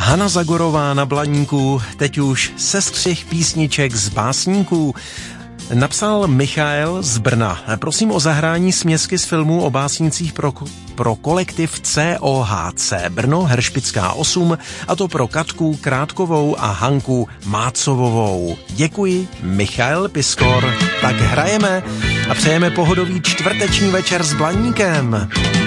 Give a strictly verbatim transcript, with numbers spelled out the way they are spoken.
Hana Zagorová na Blaníku, teď už sestřih písniček z básníků. Napsal Michael z Brna. Prosím o zahrání směsky z filmů o básnicích pro, pro kolektiv C O H C Brno, Heršpická osm, a to pro Katku Krátkovou a Hanku Mácovovou. Děkuji, Michael Piskor. Tak hrajeme a přejeme pohodový čtvrteční večer s Blaníkem.